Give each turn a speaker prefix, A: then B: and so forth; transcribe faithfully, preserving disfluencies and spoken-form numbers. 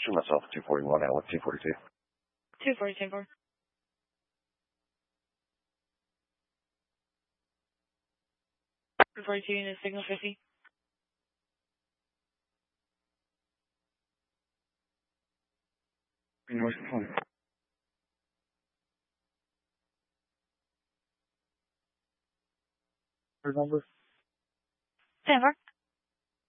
A: Show myself two forty-one, Alex two forty-two.
B: two forty-two, four. forty-two unit signal fifty.
A: North phone. Third number?
B: ten four.